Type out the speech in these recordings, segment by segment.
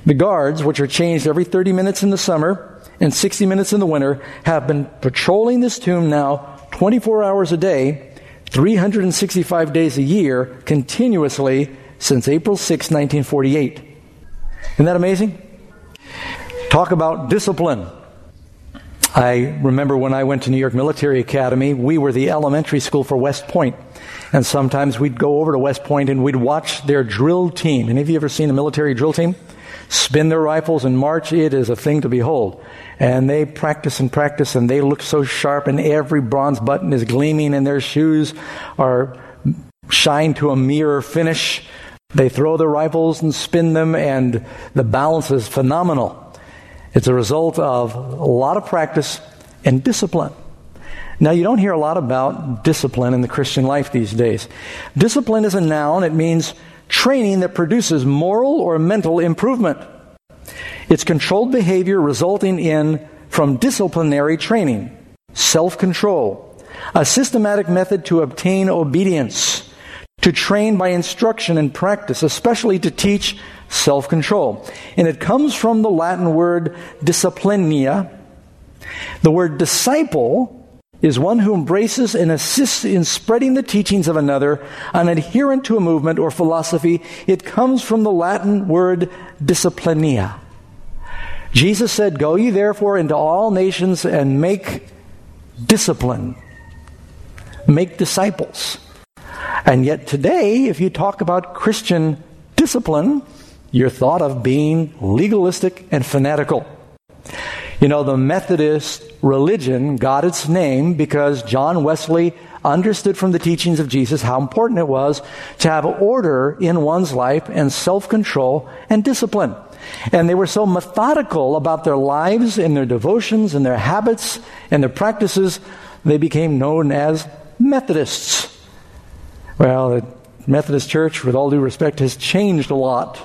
The guards, which are changed every 30 minutes in the summer and 60 minutes in the winter, have been patrolling this tomb now 24 hours a day, 365 days a year, continuously since April 6, 1948. Isn't that amazing? Talk about discipline. I remember when I went to New York Military Academy, we were the elementary school for West Point. And sometimes we'd go over to West Point and we'd watch their drill team. Any of you ever seen a military drill team? Spin their rifles and march. It is a thing to behold. And they practice and they look so sharp, and every bronze button is gleaming, and their shoes are shined to a mirror finish. They throw their rifles and spin them, and the balance is phenomenal. It's a result of a lot of practice and discipline. Now, you don't hear a lot about discipline in the Christian life these days. Discipline is a noun. It means training that produces moral or mental improvement. It's controlled behavior resulting from disciplinary training, self-control, a systematic method to obtain obedience, to train by instruction and practice, especially to teach self-control. And it comes from the Latin word disciplinia. The word disciple is one who embraces and assists in spreading the teachings of another, an adherent to a movement or philosophy. It comes from the Latin word disciplinia. Jesus said, "Go ye therefore into all nations and make discipline." Make disciples. And yet today, if you talk about Christian discipline, you're thought of being legalistic and fanatical. You know, the Methodist religion got its name because John Wesley understood from the teachings of Jesus how important it was to have order in one's life and self-control and discipline. And they were so methodical about their lives and their devotions and their habits and their practices, they became known as Methodists. Well, the Methodist Church, with all due respect, has changed a lot.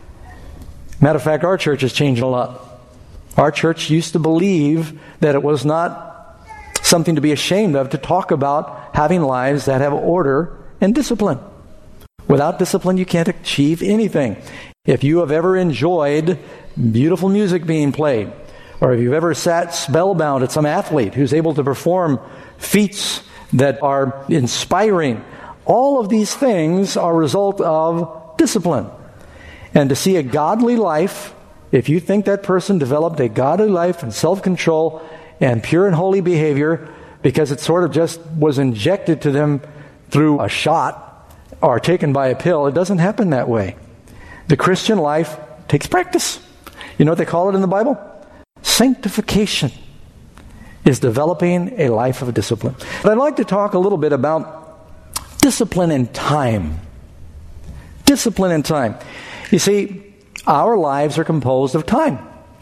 Matter of fact, our church has changed a lot. Our church used to believe that it was not something to be ashamed of to talk about having lives that have order and discipline. Without discipline, you can't achieve anything. If you have ever enjoyed beautiful music being played, or if you've ever sat spellbound at some athlete who's able to perform feats that are inspiring, all of these things are a result of discipline. And to see a godly life, if you think that person developed a godly life and self-control and pure and holy behavior because it sort of just was injected to them through a shot or taken by a pill, it doesn't happen that way. The Christian life takes practice. You know what they call it in the Bible? Sanctification is developing a life of discipline. But I'd like to talk a little bit about discipline and time. Discipline and time. You see, our lives are composed of time.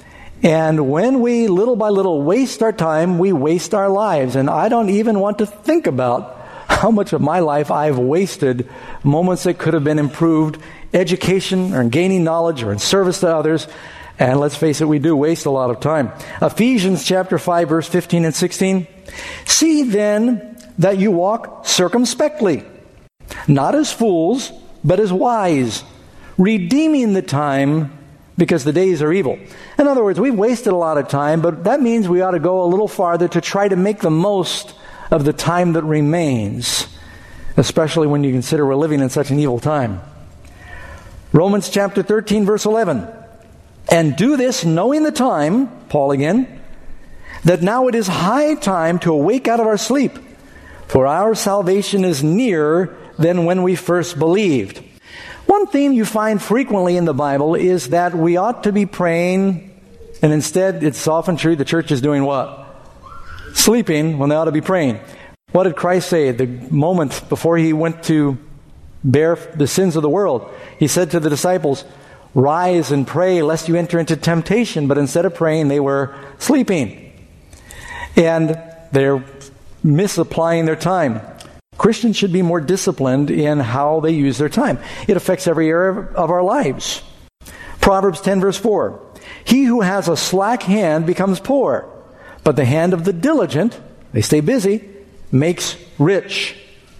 And when we, little by little, waste our time, we waste our lives. And I don't even want to think about how much of my life I've wasted, moments that could have been improved, education or in gaining knowledge or in service to others. And let's face it, we do waste a lot of time. Ephesians chapter 5, verse 15 and 16. See then that you walk circumspectly, not as fools, but as wise, redeeming the time because the days are evil. In other words, we've wasted a lot of time, but that means we ought to go a little farther to try to make the most of the time that remains, especially when you consider we're living in such an evil time. Romans chapter 13, verse 11. And do this knowing the time, Paul again, that now it is high time to awake out of our sleep, for our salvation is nearer than when we first believed. One theme you find frequently in the Bible is that we ought to be praying, and instead it's often true the church is doing what? Sleeping when they ought to be praying. What did Christ say at the moment before he went to bear the sins of the world? He said to the disciples, rise and pray lest you enter into temptation. But instead of praying, they were sleeping. And they're misapplying their time. Christians should be more disciplined in how they use their time. It affects every area of our lives. Proverbs 10 verse 4. He who has a slack hand becomes poor, but the hand of the diligent, they stay busy, makes rich.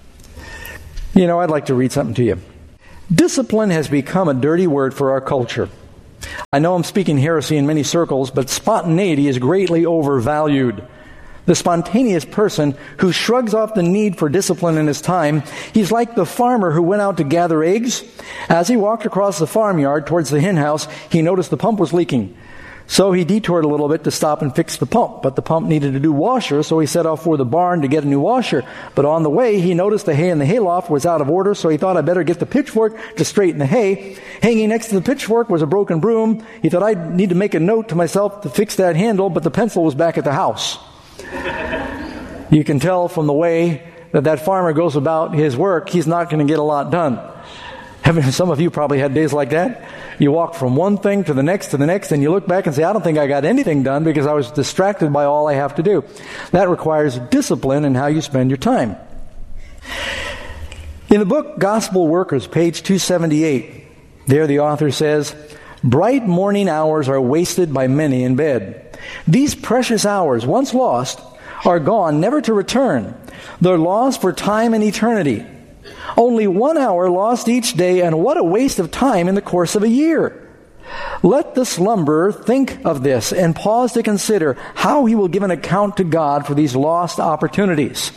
You know, I'd like to read something to you. Discipline has become a dirty word for our culture. I know I'm speaking heresy in many circles, but spontaneity is greatly overvalued. The spontaneous person who shrugs off the need for discipline in his time, he's like the farmer who went out to gather eggs. As he walked across the farmyard towards the hen house, he noticed the pump was leaking. So he detoured a little bit to stop and fix the pump, but the pump needed a new washer, so he set off for the barn to get a new washer. But on the way, he noticed the hay in the hayloft was out of order, so he thought, I better get the pitchfork to straighten the hay. Hanging next to the pitchfork was a broken broom. He thought, I need to make a note to myself to fix that handle, but the pencil was back at the house. You can tell from the way that farmer goes about his work, he's not going to get a lot done. Some of you probably had days like that. You walk from one thing to the next, and you look back and say, I don't think I got anything done because I was distracted by all I have to do. That requires discipline in how you spend your time. In the book Gospel Workers, page 278, there the author says, bright morning hours are wasted by many in bed. These precious hours, once lost, are gone, never to return. They're lost for time and eternity. Only 1 hour lost each day, and what a waste of time in the course of a year. Let the slumberer think of this and pause to consider how he will give an account to God for these lost opportunities.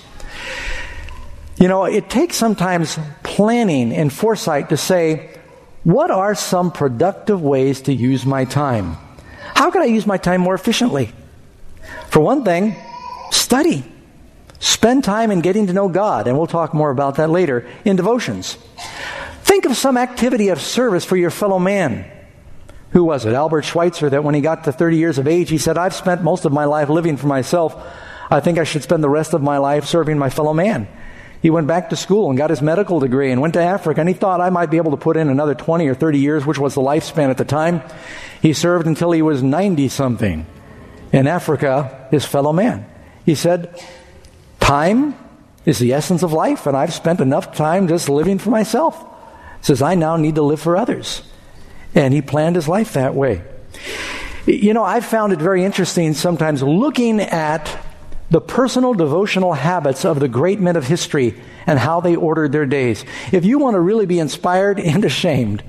You know, it takes sometimes planning and foresight to say, what are some productive ways to use my time? How can I use my time more efficiently? For one thing, study. Spend time in getting to know God, and we'll talk more about that later, in devotions. Think of some activity of service for your fellow man. Who was it? Albert Schweitzer, that when he got to 30 years of age, he said, I've spent most of my life living for myself. I think I should spend the rest of my life serving my fellow man. He went back to school and got his medical degree and went to Africa, and he thought, I might be able to put in another 20 or 30 years, which was the lifespan at the time. He served until he was 90-something. In Africa, his fellow man. He said, time is the essence of life, and I've spent enough time just living for myself. He says, I now need to live for others. And he planned his life that way. You know, I've found it very interesting sometimes looking at the personal devotional habits of the great men of history and how they ordered their days. If you want to really be inspired and ashamed,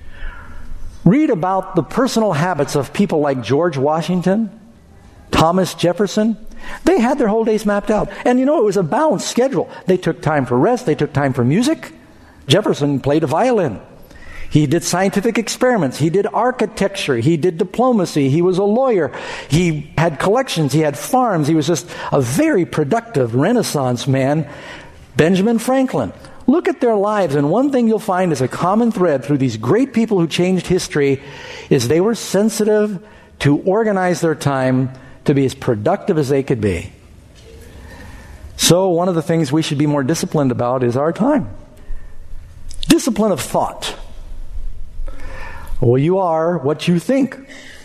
read about the personal habits of people like George Washington, Thomas Jefferson. They had their whole days mapped out. And you know, it was a balanced schedule. They took time for rest. They took time for music. Jefferson played a violin. He did scientific experiments. He did architecture. He did diplomacy. He was a lawyer. He had collections. He had farms. He was just a very productive Renaissance man. Benjamin Franklin. Look at their lives, and one thing you'll find is a common thread through these great people who changed history is they were sensitive to organize their time to be as productive as they could be. So one of the things we should be more disciplined about is our time. Discipline of thought. Well, you are what you think.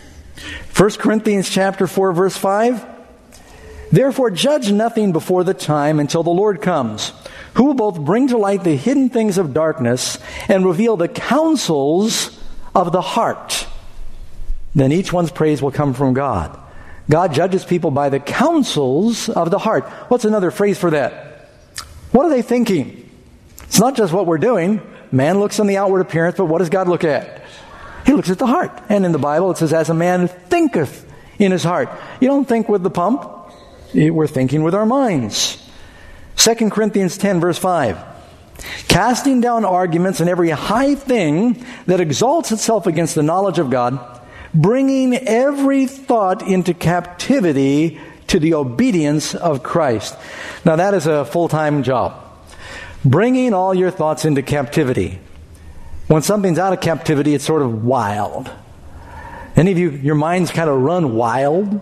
1 Corinthians chapter 4, verse 5. Therefore judge nothing before the time until the Lord comes, who will both bring to light the hidden things of darkness and reveal the counsels of the heart. Then each one's praise will come from God. God judges people by the counsels of the heart. What's another phrase for that? What are they thinking? It's not just what we're doing. Man looks on the outward appearance, but what does God look at? He looks at the heart. And in the Bible it says, as a man thinketh in his heart. You don't think with the pump. We're thinking with our minds. 2 Corinthians 10, verse 5. Casting down arguments and every high thing that exalts itself against the knowledge of God, bringing every thought into captivity to the obedience of Christ. Now that is a full-time job. Bringing all your thoughts into captivity. When something's out of captivity, it's sort of wild. Any of you, your minds kind of run wild?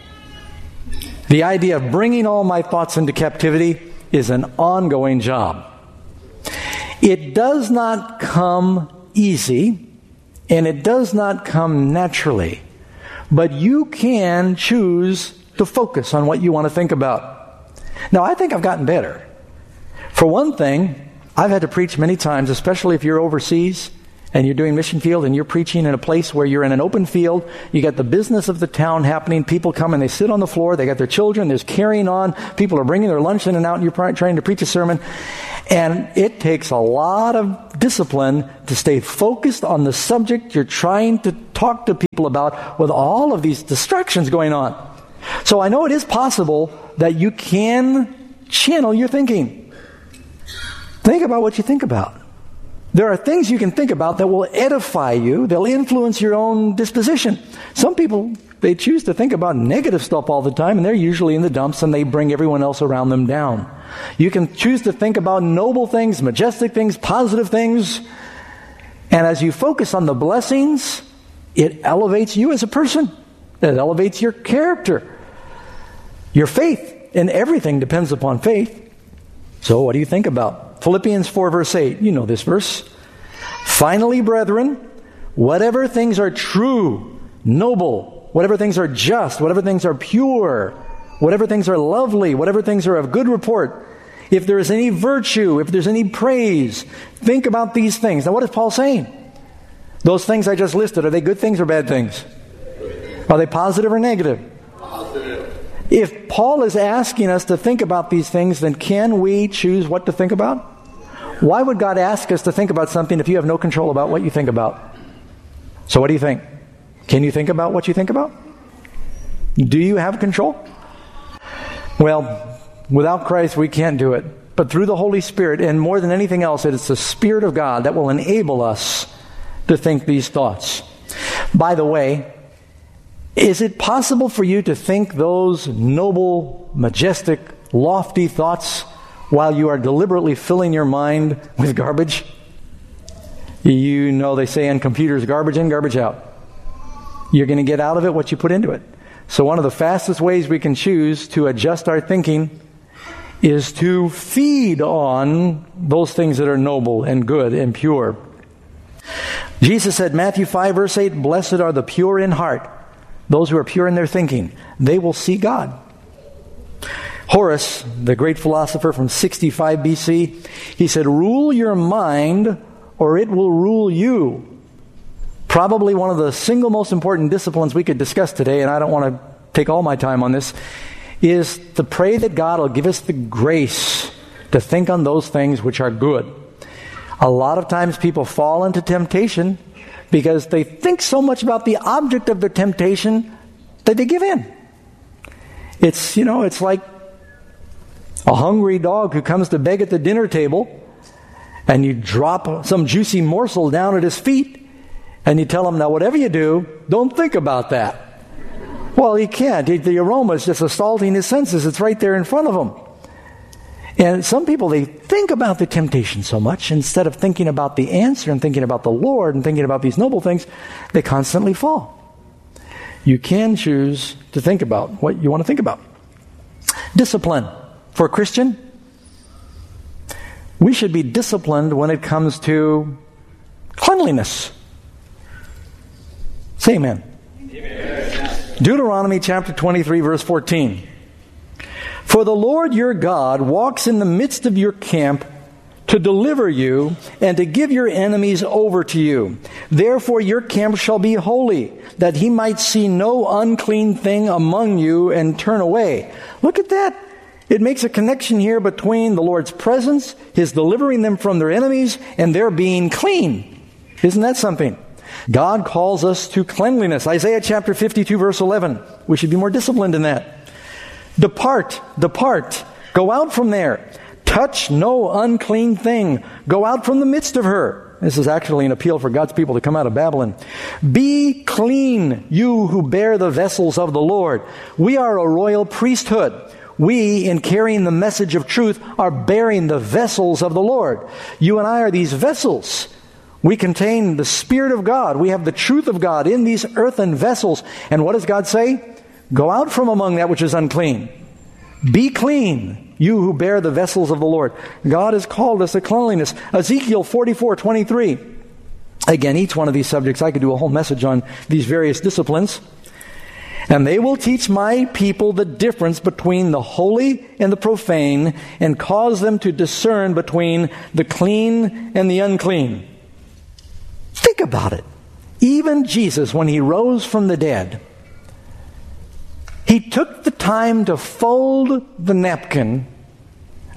The idea of bringing all my thoughts into captivity is an ongoing job. It does not come easy, and it does not come naturally. But you can choose to focus on what you want to think about. Now, I think I've gotten better. For one thing, I've had to preach many times, especially if you're overseas and you're doing mission field and you're preaching in a place where you're in an open field. You got the business of the town happening. People come and they sit on the floor. They got their children. There's carrying on. People are bringing their lunch in and out, and you're trying to preach a sermon. And it takes a lot of discipline to stay focused on the subject you're trying to talk to people about with all of these distractions going on. So I know it is possible that you can channel your thinking. Think about what you think about. There are things you can think about that will edify you. They'll influence your own disposition. Some people, they choose to think about negative stuff all the time, and they're usually in the dumps, and they bring everyone else around them down. You can choose to think about noble things, majestic things, positive things. And as you focus on the blessings, it elevates you as a person. It elevates your character. Your faith in everything depends upon faith. So what do you think about? Philippians 4 verse 8. You know this verse. Finally, brethren, whatever things are true, noble, whatever things are just, whatever things are pure, whatever things are lovely, whatever things are of good report, if there is any virtue, if there's any praise, think about these things. Now what is Paul saying? Those things I just listed, are they good things or bad things? Are they positive or negative? Positive. If Paul is asking us to think about these things, then can we choose what to think about? Why would God ask us to think about something if you have no control about what you think about? So what do you think? Can you think about what you think about? Do you have control? Well, without Christ we can't do it. But through the Holy Spirit, and more than anything else, it is the Spirit of God that will enable us to think these thoughts. By the way, is it possible for you to think those noble, majestic, lofty thoughts while you are deliberately filling your mind with garbage? You know they say on computers, garbage in, garbage out. You're going to get out of it what you put into it. So one of the fastest ways we can choose to adjust our thinking is to feed on those things that are noble and good and pure. Jesus said, Matthew 5 verse 8, blessed are the pure in heart, those who are pure in their thinking. They will see God. Horace, the great philosopher from 65 BC, he said, rule your mind or it will rule you. Probably one of the single most important disciplines we could discuss today, and I don't want to take all my time on this, is to pray that God will give us the grace to think on those things which are good. A lot of times people fall into temptation because they think so much about the object of their temptation that they give in. It's like a hungry dog who comes to beg at the dinner table, and you drop some juicy morsel down at his feet, and you tell him, now whatever you do, don't think about that. Well, he can't. The aroma is just assaulting his senses. It's right there in front of him. And some people, they think about the temptation so much, instead of thinking about the answer and thinking about the Lord and thinking about these noble things, they constantly fall. You can choose to think about what you want to think about. Discipline. For a Christian, we should be disciplined when it comes to cleanliness. Say amen. Amen. Deuteronomy chapter 23 verse 14. For the Lord your God walks in the midst of your camp to deliver you and to give your enemies over to you. Therefore your camp shall be holy, that he might see no unclean thing among you and turn away. Look at that. It makes a connection here between the Lord's presence, His delivering them from their enemies, and their being clean. Isn't that something? God calls us to cleanliness. Isaiah chapter 52 verse 11. We should be more disciplined in that. Depart, go out from there. Touch no unclean thing. Go out from the midst of her. This is actually an appeal for God's people to come out of Babylon. Be clean, you who bear the vessels of the Lord. We are a royal priesthood. We, in carrying the message of truth, are bearing the vessels of the Lord. You and I are these vessels. We contain the Spirit of God. We have the truth of God in these earthen vessels. And what does God say? Go out from among that which is unclean. Be clean, you who bear the vessels of the Lord. God has called us to cleanliness. Ezekiel 44:23. Again, each one of these subjects, I could do a whole message on these various disciplines. And they will teach my people the difference between the holy and the profane, and cause them to discern between the clean and the unclean. Think about it. Even Jesus, when He rose from the dead, He took the time to fold the napkin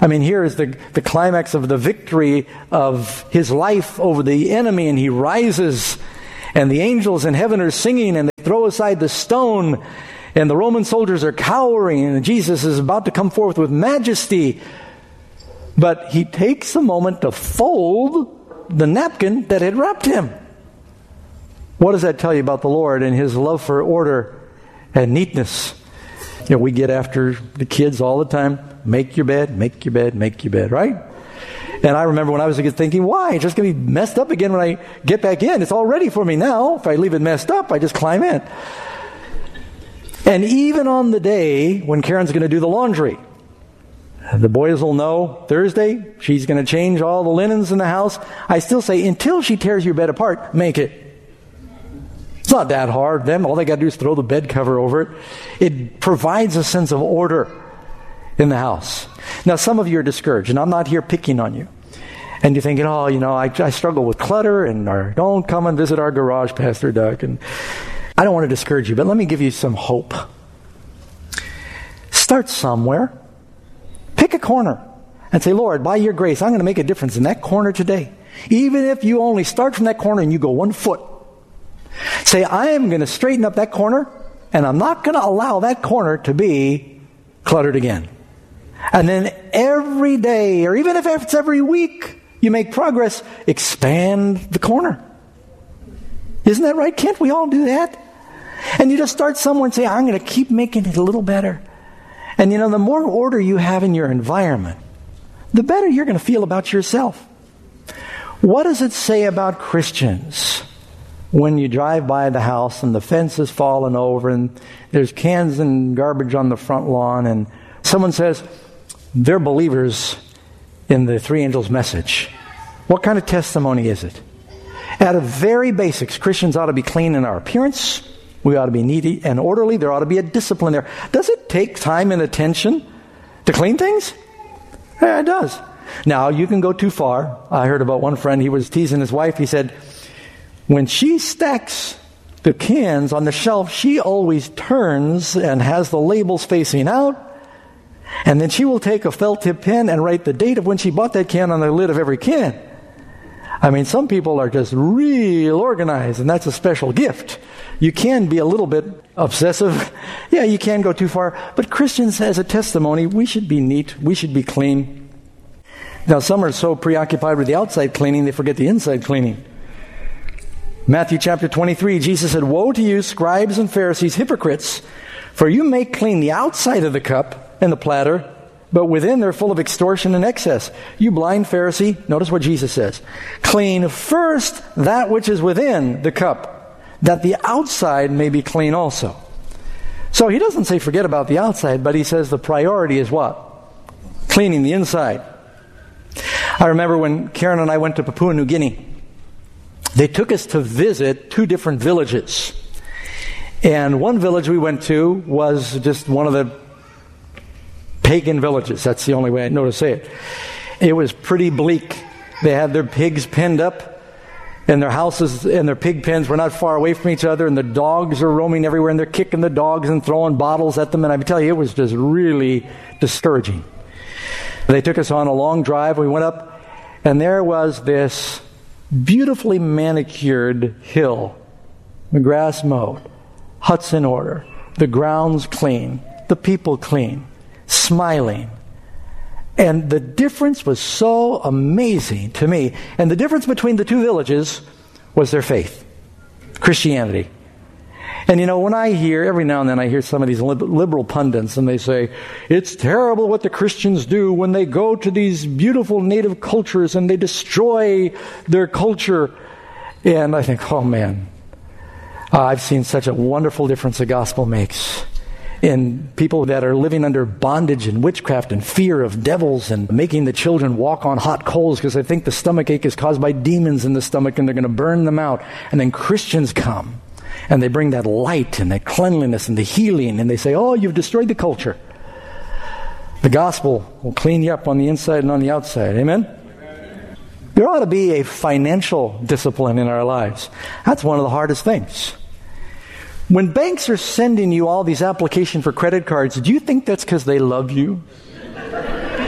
I mean, here is the climax of the victory of his life over the enemy, and he rises, and the angels in heaven are singing, and they throw aside the stone, and the Roman soldiers are cowering, and Jesus is about to come forth with majesty. But he takes a moment to fold the napkin that had wrapped him. What does that tell you about the Lord and his love for order and neatness? You know, we get after the kids all the time. Make your bed, make your bed, make your bed, right? And I remember when I was a kid thinking, why? It's just going to be messed up again when I get back in. It's all ready for me now. If I leave it messed up, I just climb in. And even on the day when Karen's going to do the laundry, the boys will know Thursday she's going to change all the linens in the house. I still say, until she tears your bed apart, make it. It's not that hard. Then all they got to do is throw the bed cover over it. It provides a sense of order in the house. Now, some of you are discouraged, and I'm not here picking on you. And you're thinking, oh, I struggle with clutter, and don't come and visit our garage, Pastor Doug. And I don't want to discourage you, but let me give you some hope. Start somewhere. Pick a corner and say, Lord, by your grace, I'm going to make a difference in that corner today. Even if you only start from that corner and you go 1 foot. Say, I am going to straighten up that corner, and I'm not going to allow that corner to be cluttered again. And then every day, or even if it's every week, you make progress, expand the corner. Isn't that right? Can't we all do that? And you just start somewhere and say, I'm going to keep making it a little better. And the more order you have in your environment, the better you're going to feel about yourself. What does it say about Christians when you drive by the house and the fence is fallen over and there's cans and garbage on the front lawn and someone says they're believers in the three angels' message? What kind of testimony is it? At a very basics, Christians ought to be clean in our appearance. We ought to be neat and orderly. There ought to be a discipline there. Does it take time and attention to clean things? Yeah, it does. Now, you can go too far. I heard about one friend, he was teasing his wife. He said, when she stacks the cans on the shelf, she always turns and has the labels facing out. And then she will take a felt tip pen and write the date of when she bought that can on the lid of every can. I mean, some people are just real organized, and that's a special gift. You can be a little bit obsessive. Yeah, you can go too far. But Christians, as a testimony, we should be neat. We should be clean. Now, some are so preoccupied with the outside cleaning, they forget the inside cleaning. Matthew chapter 23, Jesus said, "Woe to you, scribes and Pharisees, hypocrites, for you make clean the outside of the cup and the platter, but within they're full of extortion and excess. You blind Pharisee," notice what Jesus says, "clean first that which is within the cup, that the outside may be clean also." So he doesn't say forget about the outside, but he says the priority is what? Cleaning the inside. I remember when Karen and I went to Papua New Guinea, they took us to visit 2 different villages. And one village we went to was just one of the pagan villages. That's the only way I know to say it. It was pretty bleak. They had their pigs penned up, and their houses and their pig pens were not far away from each other, and the dogs are roaming everywhere, and they're kicking the dogs and throwing bottles at them. And I tell you, it was just really discouraging. They took us on a long drive. We went up, and there was this beautifully manicured hill. The grass mowed, huts in order, the grounds clean, the people clean, smiling. And the difference was so amazing to me. And the difference between the 2 villages was their faith, Christianity. And when I hear, every now and then I hear some of these liberal pundits, and they say, it's terrible what the Christians do when they go to these beautiful native cultures and they destroy their culture. And I think, oh man, I've seen such a wonderful difference the gospel makes in people that are living under bondage and witchcraft and fear of devils and making the children walk on hot coals because they think the stomach ache is caused by demons in the stomach and they're going to burn them out. And then Christians come and they bring that light and that cleanliness and the healing, and they say, oh, you've destroyed the culture. The gospel will clean you up on the inside and on the outside. Amen? There ought to be a financial discipline in our lives. That's one of the hardest things. When banks are sending you all these applications for credit cards, do you think that's because they love you?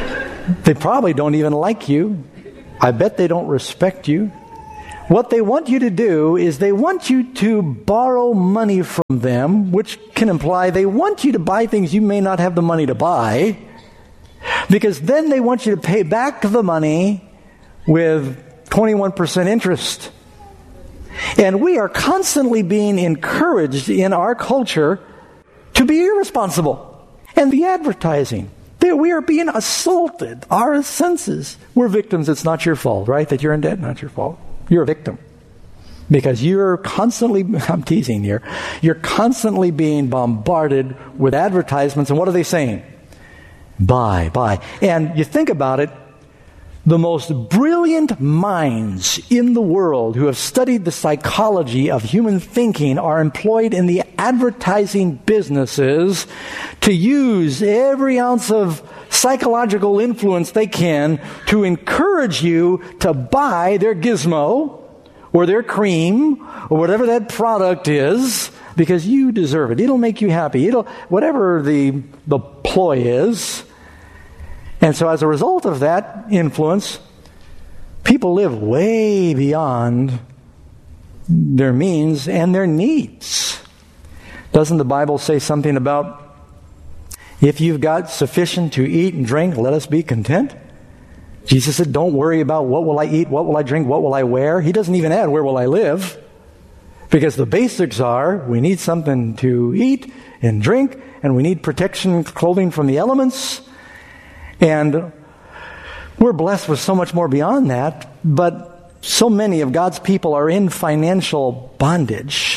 They probably don't even like you. I bet they don't respect you. What they want you to do is they want you to borrow money from them, which can imply they want you to buy things you may not have the money to buy, because then they want you to pay back the money with 21% interest. And we are constantly being encouraged in our culture to be irresponsible. And the advertising, we are being assaulted. Our senses. We're victims. It's not your fault, right? That you're in debt, not your fault. You're a victim. Because you're constantly, I'm teasing here, you're constantly being bombarded with advertisements. And what are they saying? Buy, buy. And you think about it, the most brilliant minds in the world who have studied the psychology of human thinking are employed in the advertising businesses to use every ounce of psychological influence they can to encourage you to buy their gizmo or their cream or whatever that product is, because you deserve it. It'll make you happy. Whatever the ploy is. And so as a result of that influence, people live way beyond their means and their needs. Doesn't the Bible say something about, if you've got sufficient to eat and drink, let us be content? Jesus said, don't worry about what will I eat, what will I drink, what will I wear. He doesn't even add, where will I live? Because the basics are, we need something to eat and drink, and we need protection, clothing from the elements. And we're blessed with so much more beyond that, but so many of God's people are in financial bondage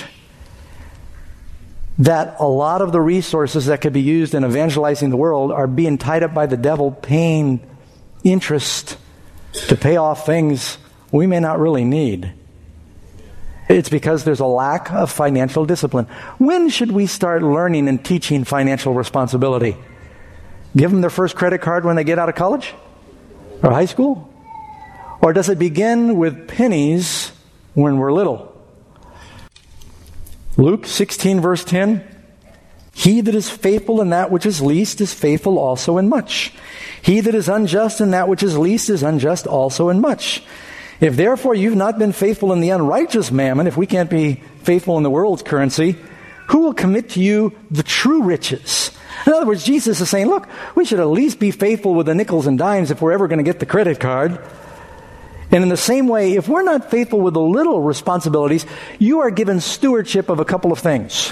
that a lot of the resources that could be used in evangelizing the world are being tied up by the devil, paying interest to pay off things we may not really need. It's because there's a lack of financial discipline. When should we start learning and teaching financial responsibility? Give them their first credit card when they get out of college or high school? Or does it begin with pennies when we're little? Luke 16 verse 10, he that is faithful in that which is least is faithful also in much. He that is unjust in that which is least is unjust also in much. If therefore you've not been faithful in the unrighteous mammon, if we can't be faithful in the world's currency, who will commit to you the true riches? In other words, Jesus is saying, look, we should at least be faithful with the nickels and dimes if we're ever going to get the credit card. And in the same way, if we're not faithful with the little responsibilities, you are given stewardship of a couple of things.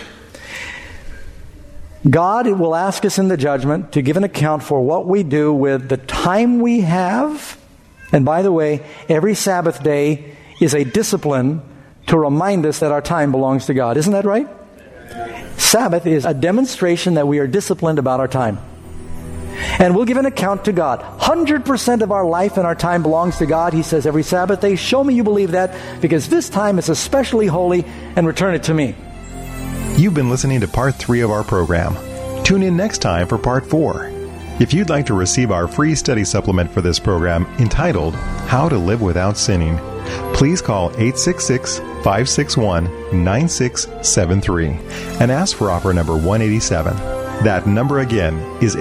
God will ask us in the judgment to give an account for what we do with the time we have. And by the way, every Sabbath day is a discipline to remind us that our time belongs to God. Isn't that right? Sabbath is a demonstration that we are disciplined about our time. And we'll give an account to God. 100% of our life and our time belongs to God. He says every Sabbath day, show me you believe that, because this time is especially holy, and return it to me. You've been listening to Part 3 of our program. Tune in next time for Part 4. If you'd like to receive our free study supplement for this program entitled, How to Live Without Sinning, please call 866-561-9673 and ask for offer number 187. That number again is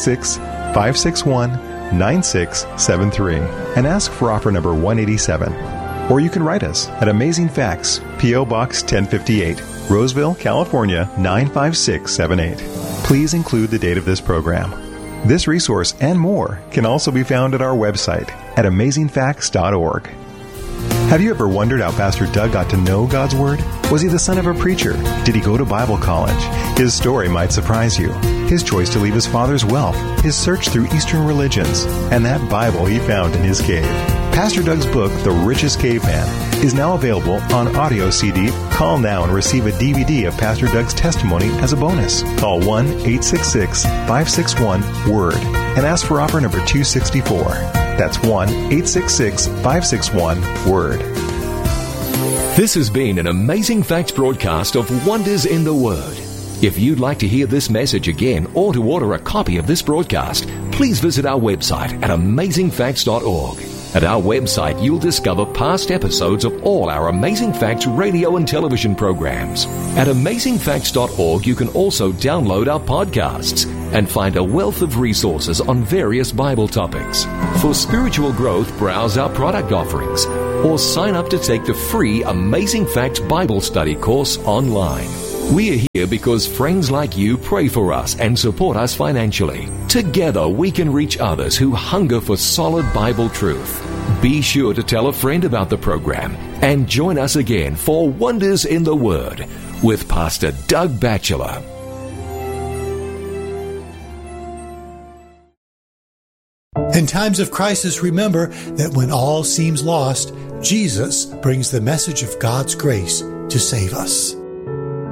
866-561-9673 and ask for offer number 187. Or you can write us at Amazing Facts, P.O. Box 1058, Roseville, California 95678. Please include the date of this program. This resource and more can also be found at our website at amazingfacts.org. Have you ever wondered how Pastor Doug got to know God's Word? Was he the son of a preacher? Did he go to Bible college? His story might surprise you. His choice to leave his father's wealth, his search through Eastern religions, and that Bible he found in his cave. Pastor Doug's book, The Richest Caveman, is now available on audio CD. Call now and receive a DVD of Pastor Doug's testimony as a bonus. Call 1-866-561-WORD and ask for offer number 264. That's 1-866-561-WORD. This has been an Amazing Facts broadcast of Wonders in the Word. If you'd like to hear this message again or to order a copy of this broadcast, please visit our website at amazingfacts.org. At our website, you'll discover past episodes of all our Amazing Facts radio and television programs. At amazingfacts.org, you can also download our podcasts and find a wealth of resources on various Bible topics. For spiritual growth, browse our product offerings or sign up to take the free Amazing Facts Bible Study course online. We are here because friends like you pray for us and support us financially. Together, we can reach others who hunger for solid Bible truth. Be sure to tell a friend about the program and join us again for Wonders in the Word with Pastor Doug Batchelor. In times of crisis, remember that when all seems lost, Jesus brings the message of God's grace to save us.